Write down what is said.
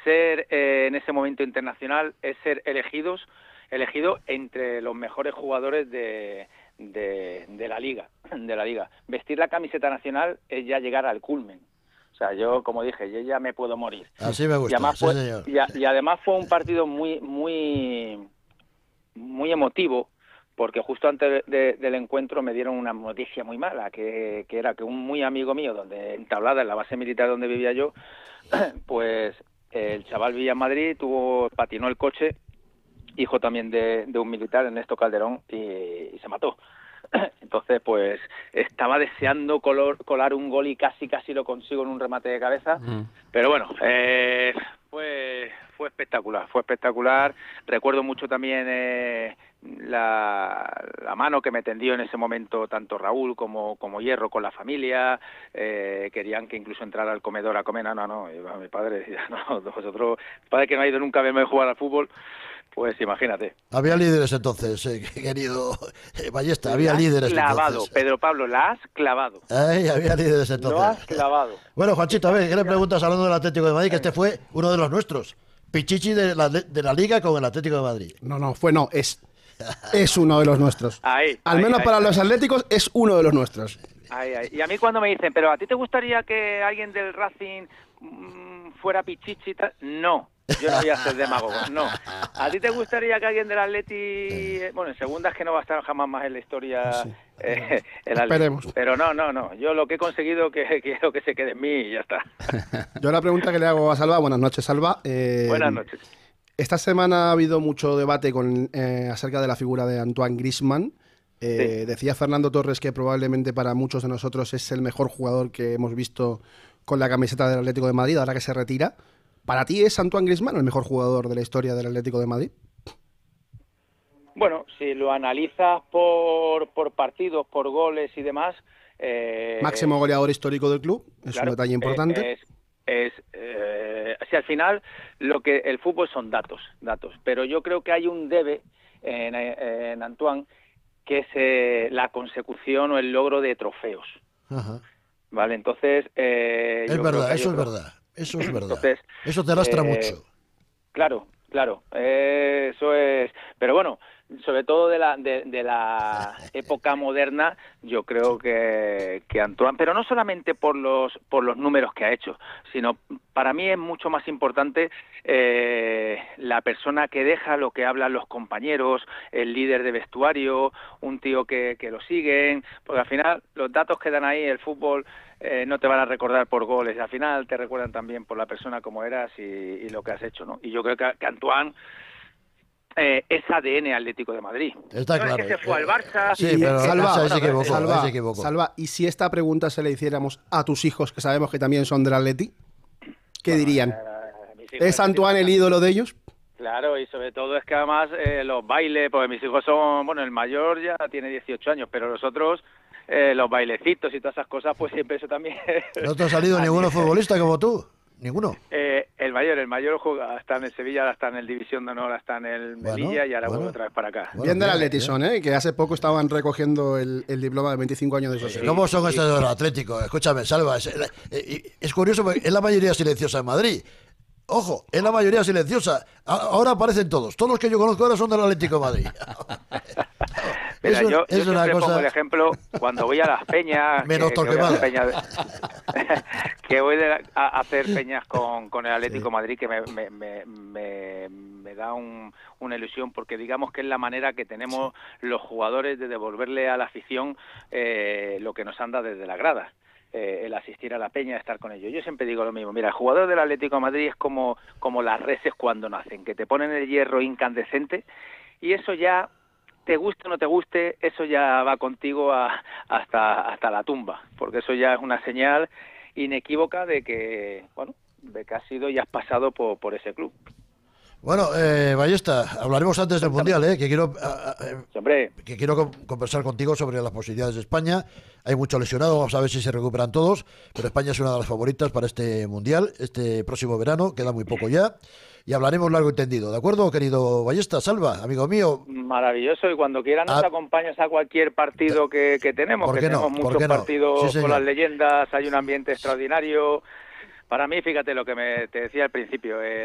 ser en ese momento internacional es ser elegido entre los mejores jugadores de la liga. Vestir la camiseta nacional es ya llegar al culmen. O sea, yo, como dije, yo ya me puedo morir. Así me gusta, y además sí, señor. Y además fue un partido muy emotivo, porque justo antes del encuentro me dieron una noticia muy mala, que era que un muy amigo mío, donde entablada en la base militar donde vivía yo, pues el chaval vivía en Madrid, patinó el coche, hijo también de un militar, Ernesto Calderón, y se mató. Entonces, pues estaba deseando colar un gol y casi lo consigo en un remate de cabeza, pero bueno, fue espectacular. Recuerdo mucho también la mano que me tendió en ese momento tanto Raúl como Hierro con la familia. Querían que incluso entrara al comedor a comer. No, iba mi padre decía, no, vosotros, padre que no ha ido nunca a verme jugar al fútbol, pues imagínate. Había líderes entonces, querido Ballesta, había líderes clavado, entonces. Pedro Pablo, la has clavado. Ay, había líderes entonces. Lo has clavado. Bueno, Juanchito, a ver, ¿qué le preguntas hablando del Atlético de Madrid? Que este fue uno de los nuestros. Pichichi de la Liga con el Atlético de Madrid. Es uno de los nuestros. Al menos para los atléticos es uno de los nuestros. Y a mí cuando me dicen, ¿pero a ti te gustaría que alguien del Racing fuera Pichichi y tal? No. Yo no voy a ser demagogo, no. ¿A ti te gustaría que alguien del Atleti... Bueno, en segunda es que no va a estar jamás más en la historia Sí. el Atleti. Pero no. Yo lo que he conseguido que quiero que se quede en mí y ya está. Yo la pregunta que le hago a Salva, buenas noches, Salva. Buenas noches. Esta semana ha habido mucho debate acerca de la figura de Antoine Griezmann. Sí. Decía Fernando Torres que probablemente para muchos de nosotros es el mejor jugador que hemos visto con la camiseta del Atlético de Madrid, ahora que se retira. ¿Para ti es Antoine Griezmann el mejor jugador de la historia del Atlético de Madrid? Bueno, si lo analizas por partidos, por goles y demás... Máximo goleador histórico del club, es claro, un detalle importante. Si al final el fútbol son datos, pero yo creo que hay un debe en Antoine, que es la consecución o el logro de trofeos. Ajá. Vale, entonces... Es verdad, eso es verdad. Entonces, eso te lastra mucho. Claro, eso es... Pero bueno, sobre todo de la época moderna, yo creo que Antoine, pero no solamente por los números que ha hecho, sino para mí es mucho más importante la persona que deja, lo que hablan los compañeros, el líder de vestuario, un tío que lo siguen, porque al final los datos que dan ahí, el fútbol no te van a recordar por goles, al final te recuerdan también por la persona como eras y lo que has hecho, ¿no? Y yo creo que Antoine es ADN Atlético de Madrid. Está claro. Es que se fue al Barça. Sí, pero se equivocó. Salva, y si esta pregunta se la hiciéramos a tus hijos, que sabemos que también son del Atleti, ¿qué dirían? ¿Es Antoine el ídolo de ellos? Claro, y sobre todo es que además los bailes, porque mis hijos son, bueno, el mayor ya tiene 18 años, pero los otros, los bailecitos y todas esas cosas, pues siempre eso también... ¿No te ha salido ninguno futbolista como tú? ¿Ninguno? El mayor juega, está en el Sevilla, está en el División de Honor, está en el Melilla y ahora vuelve otra vez para acá. Bien del Atleti son, que hace poco estaban recogiendo el diploma de 25 años de sociedad. ¿Cómo son estos de los Atléticos? Escúchame, Salva, es curioso porque es la mayoría silenciosa en Madrid. Ojo, es la mayoría silenciosa. Ahora aparecen todos los que yo conozco ahora son del Atlético de Madrid. Mira, yo es una siempre cosa... pongo el ejemplo cuando voy a las peñas, menos Torquemada, que voy a hacer peñas con el Atlético de Madrid, que me da una ilusión, porque digamos que es la manera que tenemos los jugadores de devolverle a la afición lo que nos anda desde la grada. El asistir a la peña, estar con ellos. Yo siempre digo lo mismo. Mira, el jugador del Atlético de Madrid es como las reses cuando nacen, que te ponen el hierro incandescente y eso ya, te guste o no te guste, eso ya va contigo hasta la tumba, porque eso ya es una señal inequívoca de que has sido y has pasado por ese club. Bueno, Ballesta, hablaremos antes del Mundial, que quiero conversar contigo sobre las posibilidades de España. Hay mucho lesionado, vamos a ver si se recuperan todos, pero España es una de las favoritas para este Mundial, este próximo verano, queda muy poco ya, y hablaremos largo y tendido, ¿de acuerdo, querido Ballesta? Salva, amigo mío. Maravilloso, y cuando quieran nos acompañas a cualquier partido que tenemos, que tenemos muchos partidos con las leyendas, hay un ambiente extraordinario. Para mí, fíjate lo que te decía al principio,